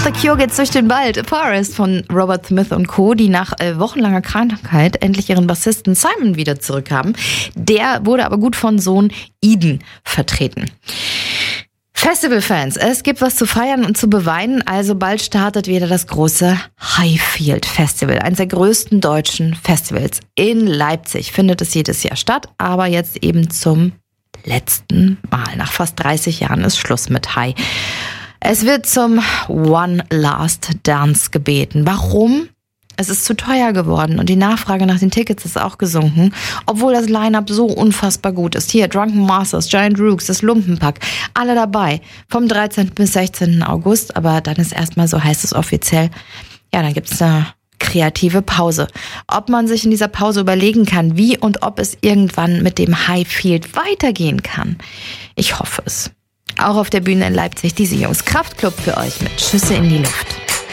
The Cure geht's durch den Wald. A Forest von Robert Smith und Co., die nach wochenlanger Krankheit endlich ihren Bassisten Simon wieder zurückhaben. Der wurde aber gut von Sohn Eden vertreten. Festivalfans, es gibt was zu feiern und zu beweinen, also bald startet wieder das große Highfield Festival, eines der größten deutschen Festivals. In Leipzig findet es jedes Jahr statt, aber jetzt eben zum letzten Mal. Nach fast 30 Jahren ist Schluss mit High. Es wird zum One Last Dance gebeten. Warum? Es ist zu teuer geworden und die Nachfrage nach den Tickets ist auch gesunken, obwohl das Line-Up so unfassbar gut ist. Hier Drunken Masters, Giant Rooks, das Lumpenpack, alle dabei. Vom 13. bis 16. August, aber dann ist erstmal, so heißt es offiziell, ja, dann gibt es eine kreative Pause. Ob man sich in dieser Pause überlegen kann, wie und ob es irgendwann mit dem Highfield weitergehen kann. Ich hoffe es. Auch auf der Bühne in Leipzig diese Jungs. Kraftklub für euch mit Schüsse in die Luft.